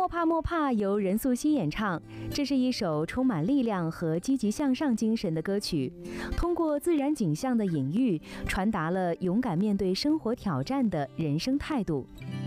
莫怕莫怕由任素汐演唱，这是一首充满力量和积极向上精神的歌曲，通过自然景象的隐喻，传达了勇敢面对生活挑战的人生态度。